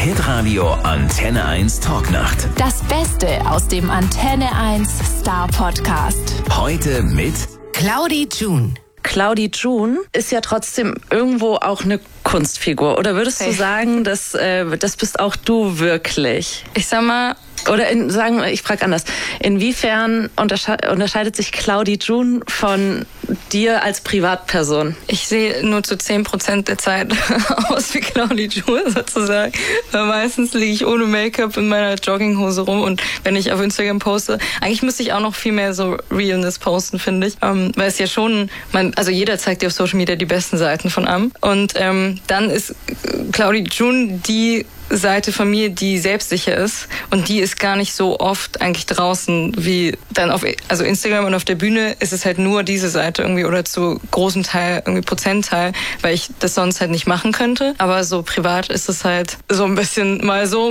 Hitradio Antenne 1 Talknacht. Das Beste aus dem Antenne 1 Star Podcast. Heute mit Claudi June. Claudi June ist ja trotzdem irgendwo auch eine Kunstfigur. Oder würdest du sagen, das bist auch du wirklich? Ich sag mal, ich frage anders. Inwiefern unterscheidet sich Claudi June von dir als Privatperson? ich sehe nur zu 10% der Zeit aus wie Claudi June sozusagen. Weil meistens liege ich ohne Make-up in meiner Jogginghose rum und wenn ich auf Instagram poste, eigentlich müsste ich auch noch viel mehr so Realness posten, finde ich. Weil es ja schon, also jeder zeigt dir auf Social Media die besten Seiten von einem. Und dann ist Claudi June die Seite von mir, die selbstsicher ist und die ist gar nicht so oft eigentlich draußen wie dann auf Instagram und auf der Bühne ist es halt nur diese Seite irgendwie oder zu großem Teil, irgendwie Prozentteil, weil ich das sonst halt nicht machen könnte. Aber so privat ist es halt so ein bisschen mal so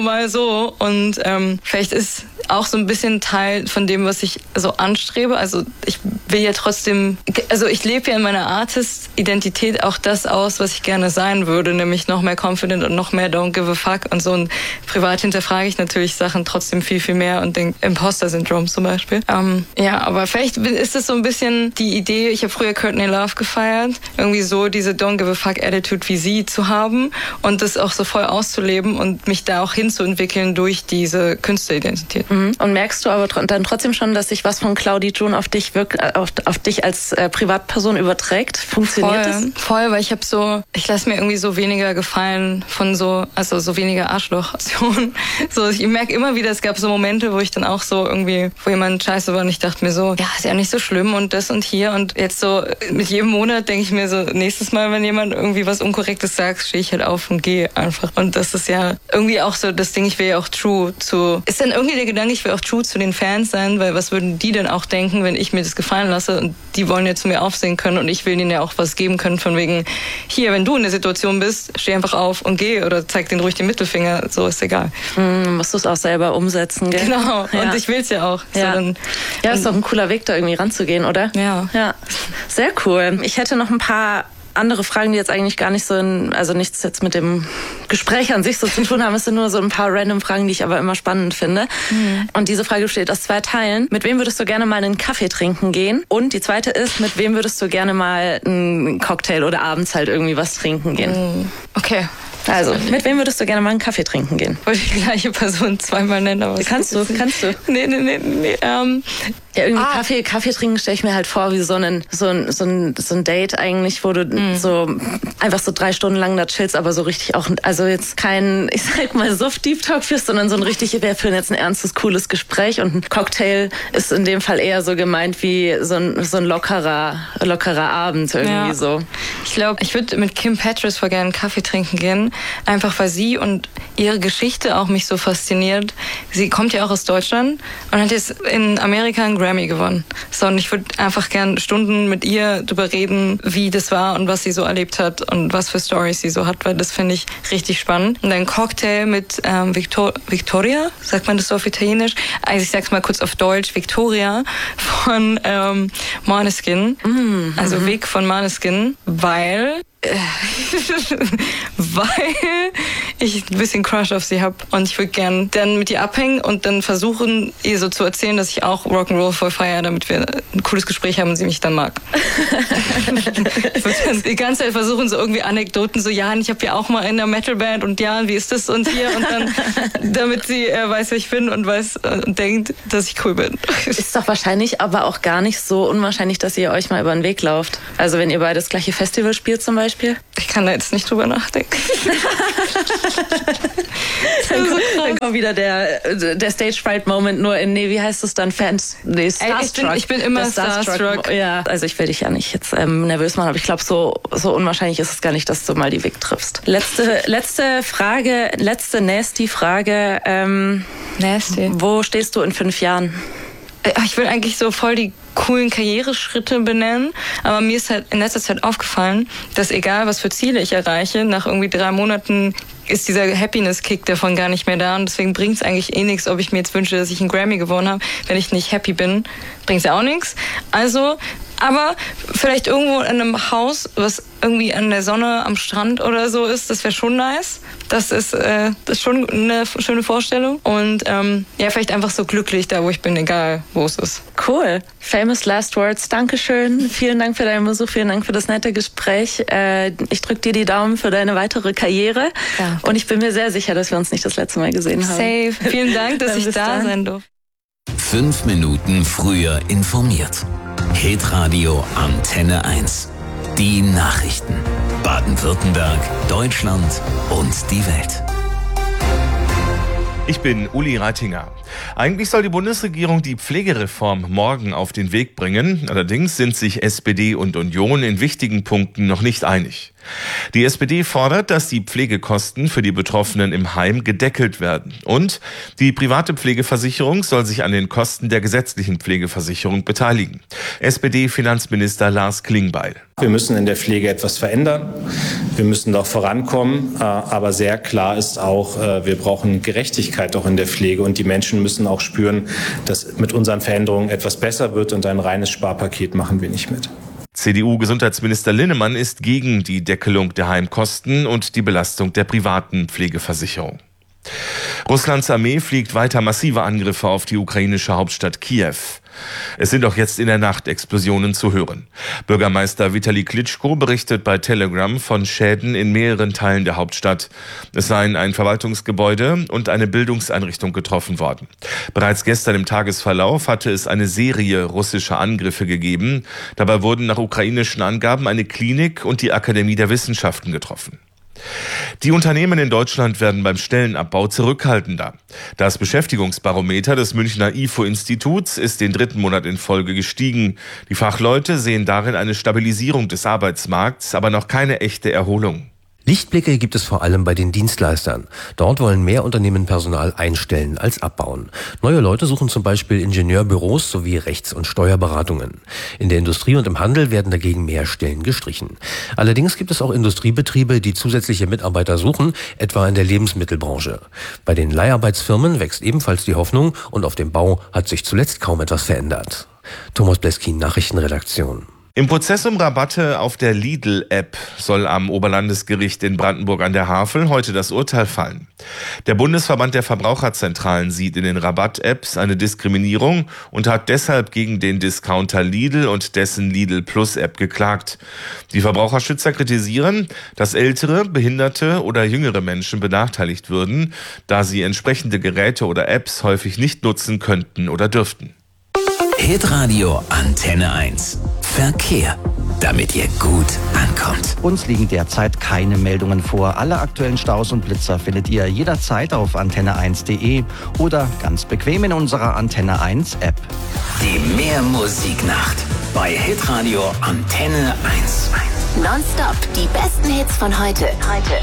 und vielleicht ist auch so ein bisschen Teil von dem, was ich so anstrebe. Also ich will ja trotzdem, ich lebe ja in meiner Artist-Identität auch das aus, was ich gerne sein würde, nämlich noch mehr confident und noch mehr don't give a fuck und so. Und privat hinterfrage ich natürlich Sachen trotzdem viel, viel mehr und denke Imposter-Syndrom zum Beispiel. Aber vielleicht ist es so ein bisschen die Idee, ich habe früher Courtney Love gefeiert, irgendwie so diese don't give a fuck Attitude wie sie zu haben und das auch so voll auszuleben und mich da auch hinzuentwickeln durch diese Künstleridentität. Und merkst du aber dann trotzdem schon, dass sich was von Claudi June auf dich auf dich als Privatperson überträgt? Funktioniert das? Voll, weil ich lasse mir irgendwie so weniger gefallen von so weniger Arschloch-Aktionen. So, ich merke immer wieder, es gab so Momente, wo ich dann auch so irgendwie, wo jemand scheiße war und ich dachte mir so, ja, ist ja nicht so schlimm und das und hier und jetzt so mit jedem Monat denke ich mir so, nächstes Mal, wenn jemand irgendwie was Unkorrektes sagt, stehe ich halt auf und gehe einfach. Und das ist ja irgendwie auch so das Ding, ich will ja auch ist dann irgendwie der Gedanke, ich will auch true zu den Fans sein, weil was würden die denn auch denken, wenn ich mir das gefallen lasse und die wollen ja zu mir aufsehen können und ich will ihnen ja auch was geben können von wegen, hier, wenn du in der Situation bist, steh einfach auf und geh oder zeig denen ruhig den Mittelfinger, so ist egal. Musst du es auch selber umsetzen, gell? Genau, ja. Und ich will's ja auch. Ja, so, ist doch ein cooler Weg, da irgendwie ranzugehen, oder? Ja. Sehr cool. Ich hätte noch ein paar andere Fragen, die jetzt eigentlich gar nicht so nichts jetzt mit dem Gespräch an sich so zu tun haben. Es sind nur so ein paar random Fragen, die ich aber immer spannend finde. Und diese Frage besteht aus 2 Teilen. Mit wem würdest du gerne mal einen Kaffee trinken gehen? Und die zweite ist, mit wem würdest du gerne mal einen Cocktail oder abends halt irgendwie was trinken gehen? Okay. Also, mit wem würdest du gerne mal einen Kaffee trinken gehen? Wollte ich die gleiche Person zweimal nennen, aber Kannst du? Nee. Ja, irgendwie Kaffee trinken stelle ich mir halt vor wie so ein Date eigentlich, wo du so einfach so 3 Stunden lang da chillst, aber so richtig auch, also jetzt kein, ich sag mal, Deep Talk führst, sondern so ein richtig, wir führen jetzt ein ernstes, cooles Gespräch und ein Cocktail ist in dem Fall eher so gemeint wie so ein lockerer Abend irgendwie so. Ich glaube, ich würde mit Kim Petras voll gerne einen Kaffee trinken gehen, einfach weil sie und ihre Geschichte auch mich so fasziniert. Sie kommt ja auch aus Deutschland und hat jetzt in Amerika einen Grammy gewonnen. So, und ich würde einfach gern Stunden mit ihr drüber reden, wie das war und was sie so erlebt hat und was für Storys sie so hat, weil das finde ich richtig spannend. Und ein Cocktail mit Victoria, sagt man das so auf Italienisch? Also ich sag's mal kurz auf Deutsch, Victoria von Måneskin. Also Vic von Måneskin, weil ich ein bisschen Crush auf sie habe und ich würde gern dann mit ihr abhängen und dann versuchen, ihr so zu erzählen, dass ich auch Rock'n'Roll voll feiere, damit wir ein cooles Gespräch haben und sie mich dann mag. Ich würde dann die ganze Zeit versuchen, so irgendwie Anekdoten, so ja, ich habe ja auch mal in der Metalband und ja, wie ist das und hier und dann, damit sie weiß, wer ich bin und weiß und denkt, dass ich cool bin. Ist doch wahrscheinlich, aber auch gar nicht so unwahrscheinlich, dass ihr euch mal über den Weg lauft. Also wenn ihr beide das gleiche Festival spielt zum Beispiel. Ich kann da jetzt nicht drüber nachdenken. Dann kommt wieder der Stage-Fright-Moment nur in, wie heißt es dann, Fans? Nee, Starstruck. Ich bin immer Starstruck. Ja, also ich will dich ja nicht jetzt nervös machen, aber ich glaube, so unwahrscheinlich ist es gar nicht, dass du mal die Vic triffst. Letzte Frage, letzte nasty Frage. Nasty. Wo stehst du in 5 Jahren? Ich will eigentlich so voll die coolen Karriereschritte benennen, aber mir ist halt in letzter Zeit aufgefallen, dass egal was für Ziele ich erreiche, nach irgendwie 3 Monaten ist dieser Happiness-Kick davon gar nicht mehr da und deswegen bringt es eigentlich nichts, ob ich mir jetzt wünsche, dass ich einen Grammy gewonnen habe. Wenn ich nicht happy bin, bringt es ja auch nichts. Also Aber vielleicht irgendwo in einem Haus, was irgendwie an der Sonne am Strand oder so ist, das wäre schon nice. Das ist schon eine schöne Vorstellung. Und vielleicht einfach so glücklich da, wo ich bin, egal wo es ist. Cool. Famous last words. Dankeschön. Vielen Dank für deinen Besuch. Vielen Dank für das nette Gespräch. Ich drücke dir die Daumen für deine weitere Karriere. Ja. Und ich bin mir sehr sicher, dass wir uns nicht das letzte Mal gesehen haben. Safe. Vielen Dank, dass ich da sein durfte. 5 Minuten früher informiert. Hitradio Antenne 1. Die Nachrichten. Baden-Württemberg, Deutschland und die Welt. Ich bin Uli Reitinger. Eigentlich soll die Bundesregierung die Pflegereform morgen auf den Weg bringen. Allerdings sind sich SPD und Union in wichtigen Punkten noch nicht einig. Die SPD fordert, dass die Pflegekosten für die Betroffenen im Heim gedeckelt werden. Und die private Pflegeversicherung soll sich an den Kosten der gesetzlichen Pflegeversicherung beteiligen. SPD-Finanzminister Lars Klingbeil. Wir müssen in der Pflege etwas verändern. Wir müssen doch vorankommen. Aber sehr klar ist auch, wir brauchen Gerechtigkeit auch in der Pflege. Und die Menschen müssen auch spüren, dass mit unseren Veränderungen etwas besser wird. Und ein reines Sparpaket machen wir nicht mit. CDU-Gesundheitsminister Linnemann ist gegen die Deckelung der Heimkosten und die Belastung der privaten Pflegeversicherung. Russlands Armee fliegt weiter massive Angriffe auf die ukrainische Hauptstadt Kiew. Es sind auch jetzt in der Nacht Explosionen zu hören. Bürgermeister Vitali Klitschko berichtet bei Telegram von Schäden in mehreren Teilen der Hauptstadt. Es seien ein Verwaltungsgebäude und eine Bildungseinrichtung getroffen worden. Bereits gestern im Tagesverlauf hatte es eine Serie russischer Angriffe gegeben. Dabei wurden nach ukrainischen Angaben eine Klinik und die Akademie der Wissenschaften getroffen. Die Unternehmen in Deutschland werden beim Stellenabbau zurückhaltender. Das Beschäftigungsbarometer des Münchner IFO-Instituts ist den 3. Monat in Folge gestiegen. Die Fachleute sehen darin eine Stabilisierung des Arbeitsmarkts, aber noch keine echte Erholung. Lichtblicke gibt es vor allem bei den Dienstleistern. Dort wollen mehr Unternehmen Personal einstellen als abbauen. Neue Leute suchen zum Beispiel Ingenieurbüros sowie Rechts- und Steuerberatungen. In der Industrie und im Handel werden dagegen mehr Stellen gestrichen. Allerdings gibt es auch Industriebetriebe, die zusätzliche Mitarbeiter suchen, etwa in der Lebensmittelbranche. Bei den Leiharbeitsfirmen wächst ebenfalls die Hoffnung und auf dem Bau hat sich zuletzt kaum etwas verändert. Thomas Bleskin, Nachrichtenredaktion. Im Prozess um Rabatte auf der Lidl-App soll am Oberlandesgericht in Brandenburg an der Havel heute das Urteil fallen. Der Bundesverband der Verbraucherzentralen sieht in den Rabatt-Apps eine Diskriminierung und hat deshalb gegen den Discounter Lidl und dessen Lidl Plus App geklagt. Die Verbraucherschützer kritisieren, dass ältere, behinderte oder jüngere Menschen benachteiligt würden, da sie entsprechende Geräte oder Apps häufig nicht nutzen könnten oder dürften. Hitradio Antenne 1. Verkehr, damit ihr gut ankommt. Uns liegen derzeit keine Meldungen vor. Alle aktuellen Staus und Blitzer findet ihr jederzeit auf antenne1.de oder ganz bequem in unserer Antenne 1 App. Die Mehrmusiknacht bei Hitradio Antenne 1. Nonstop die besten Hits von heute.